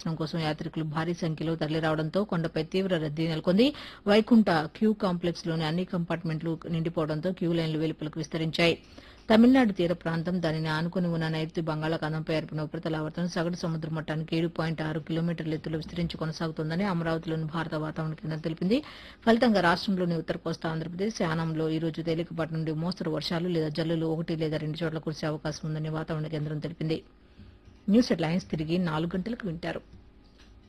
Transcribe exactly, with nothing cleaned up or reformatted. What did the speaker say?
దర్శనం కోసం యాత్రికులు భారీ సంఖ్యలో తరలిరావడంతో కొండపై తీవ్ర రద్దీ నెలకొంది. వైకుంఠ క్యూ కాంప్లెక్స్ లోని అన్ని కంపార్ట్మెంట్లు నిండిపోవడంతో క్యూ లైన్లు వెలుపలకు విస్తరించాయి. తమిళనాడు తీర ప్రాంతం దానిని ఆనుకుని ఉన్న నైరుతి బంగాళాఖాతంపై ఏర్పడిన ఉపరితల ఆవర్తనం సగటు సముద్ర మట్టానికి ఏడు పాయింట్ ఆరు కిలోమీటర్ల ఎత్తులో విస్తరించి కొనసాగుతోందని అమరావతిలోని భారత వాతావరణ కేంద్రం తెలిపింది. ఫలితంగా రాష్టంలోని ఉత్తర కోస్తా ఆంధ్రప్రదేశ్ యానాంలో ఈ రోజు తేలికపాటి నుండి మోస్తరు వర్షాలు లేదా జల్లులు ఒకటి లేదా రెండు చోట్ల కురిసే అవకాశం ఉందని వాతావరణ కేంద్రం తెలిపింది. న్యూస్ హెడ్లైన్స్ తిరిగి నాలుగు గంటలకు వింటారు.